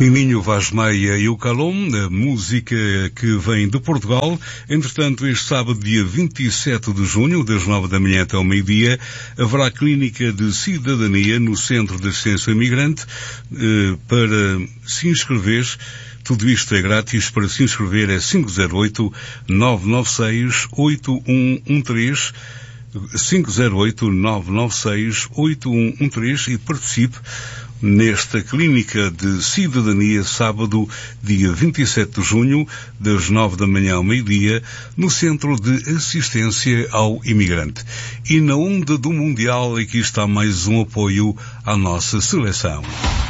Miminho Vaz Meia e o Calom, a música que vem de Portugal. Entretanto, este sábado, dia 27 de junho, das 9 da manhã até ao meio-dia, haverá Clínica de Cidadania no Centro de Assistência ao Imigrante. Para se inscrever, tudo isto é grátis. Para se inscrever é 508-996-8113, 508-996-8113 e participe nesta Clínica de Cidadania, sábado, dia 27 de junho, das 9 da manhã ao meio-dia, no Centro de Assistência ao Imigrante. E na onda do Mundial, aqui está mais um apoio à nossa seleção.